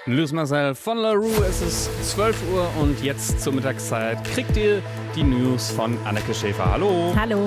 Luis Marcel von La Rue, es ist 12 Uhr und jetzt zur Mittagszeit kriegt ihr die News von Anneke Schäfer. Hallo. Hallo.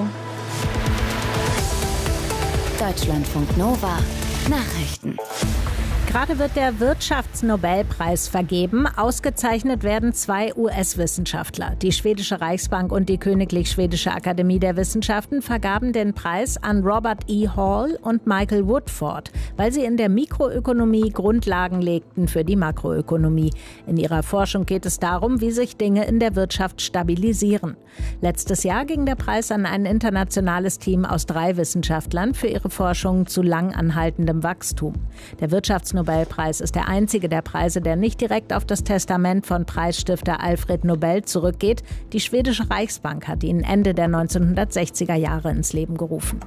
Deutschlandfunk Nova Nachrichten. Gerade wird der Wirtschaftsnobelpreis vergeben. Ausgezeichnet werden 2 US-Wissenschaftler. Die Schwedische Reichsbank und die Königlich Schwedische Akademie der Wissenschaften vergaben den Preis an Robert E. Hall und Michael Woodford, weil sie in der Mikroökonomie Grundlagen legten für die Makroökonomie. In ihrer Forschung geht es darum, wie sich Dinge in der Wirtschaft stabilisieren. Letztes Jahr ging der Preis an ein internationales Team aus 3 Wissenschaftlern für ihre Forschung zu lang anhaltendem Wachstum. Der Wirtschaftsnobelpreis ist der einzige der Preise, der nicht direkt auf das Testament von Preisstifter Alfred Nobel zurückgeht. Die Schwedische Reichsbank hat ihn Ende der 1960er Jahre ins Leben gerufen.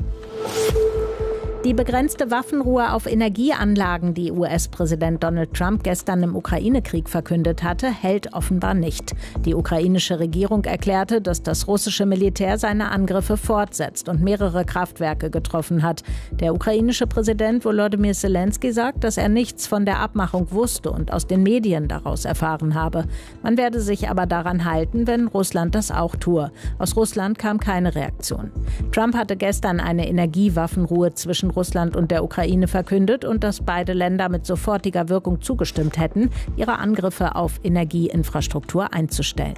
Die begrenzte Waffenruhe auf Energieanlagen, die US-Präsident Donald Trump gestern im Ukraine-Krieg verkündet hatte, hält offenbar nicht. Die ukrainische Regierung erklärte, dass das russische Militär seine Angriffe fortsetzt und mehrere Kraftwerke getroffen hat. Der ukrainische Präsident Volodymyr Zelensky sagt, dass er nichts von der Abmachung wusste und aus den Medien daraus erfahren habe. Man werde sich aber daran halten, wenn Russland das auch tue. Aus Russland kam keine Reaktion. Trump hatte gestern eine Energiewaffenruhe zwischen Russland und der Ukraine verkündet und dass beide Länder mit sofortiger Wirkung zugestimmt hätten, ihre Angriffe auf Energieinfrastruktur einzustellen.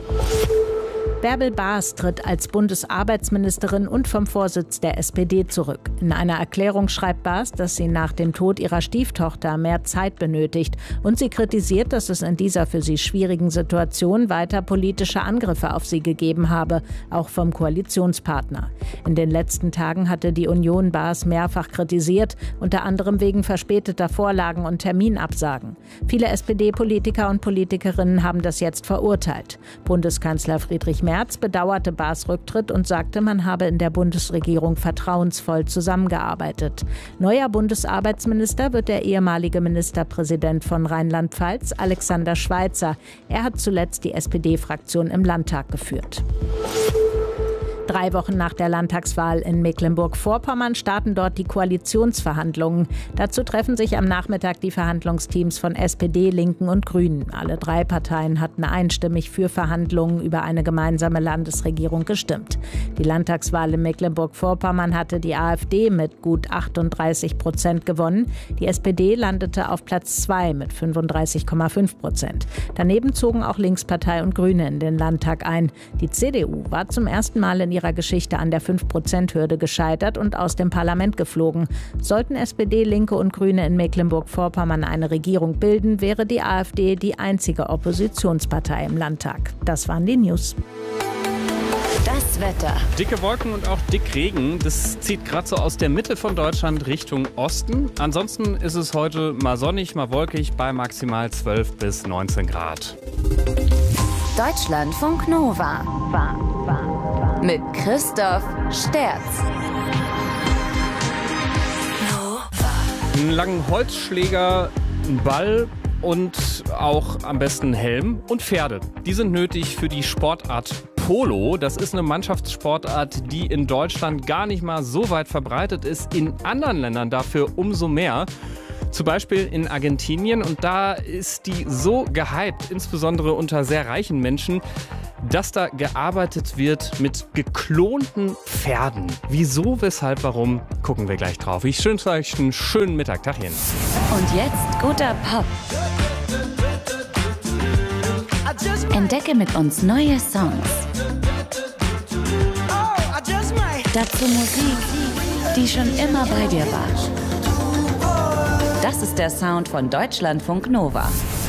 Bärbel Baas tritt als Bundesarbeitsministerin und vom Vorsitz der SPD zurück. In einer Erklärung schreibt Baas, dass sie nach dem Tod ihrer Stieftochter mehr Zeit benötigt. Und sie kritisiert, dass es in dieser für sie schwierigen Situation weiter politische Angriffe auf sie gegeben habe, auch vom Koalitionspartner. In den letzten Tagen hatte die Union Baas mehrfach kritisiert, unter anderem wegen verspäteter Vorlagen und Terminabsagen. Viele SPD-Politiker und Politikerinnen haben das jetzt verurteilt. Bundeskanzler Friedrich Merz bedauerte Baas Rücktritt und sagte, man habe in der Bundesregierung vertrauensvoll zusammengearbeitet. Neuer Bundesarbeitsminister wird der ehemalige Ministerpräsident von Rheinland-Pfalz, Alexander Schweitzer. Er hat zuletzt die SPD-Fraktion im Landtag geführt. 3 Wochen nach der Landtagswahl in Mecklenburg-Vorpommern starten dort die Koalitionsverhandlungen. Dazu treffen sich am Nachmittag die Verhandlungsteams von SPD, Linken und Grünen. Alle 3 Parteien hatten einstimmig für Verhandlungen über eine gemeinsame Landesregierung gestimmt. Die Landtagswahl in Mecklenburg-Vorpommern hatte die AfD mit gut 38% gewonnen. Die SPD landete auf Platz 2 mit 35,5%. Daneben zogen auch Linkspartei und Grüne in den Landtag ein. Die CDU war zum ersten Mal in ihrer Geschichte an der 5%-Hürde gescheitert und aus dem Parlament geflogen. Sollten SPD, Linke und Grüne in Mecklenburg-Vorpommern eine Regierung bilden, wäre die AfD die einzige Oppositionspartei im Landtag. Das waren die News. Das Wetter. Dicke Wolken und auch dick Regen. Das zieht gerade so aus der Mitte von Deutschland Richtung Osten. Ansonsten ist es heute mal sonnig, mal wolkig bei maximal 12 bis 19 Grad. Deutschlandfunk Nova. Mit Christoph Sterz. Einen langen Holzschläger, einen Ball und auch am besten einen Helm und Pferde. Die sind nötig für die Sportart Polo. Das ist eine Mannschaftssportart, die in Deutschland gar nicht mal so weit verbreitet ist. In anderen Ländern dafür umso mehr. Zum Beispiel in Argentinien. Und da ist die so gehypt, insbesondere unter sehr reichen Menschen, dass da gearbeitet wird mit geklonten Pferden. Wieso, weshalb, warum, gucken wir gleich drauf. Ich wünsche euch einen schönen Mittag. Tachchen. Und jetzt guter Pop. Entdecke mit uns neue Songs. Dazu Musik, die schon immer bei dir war. Das ist der Sound von Deutschlandfunk Nova.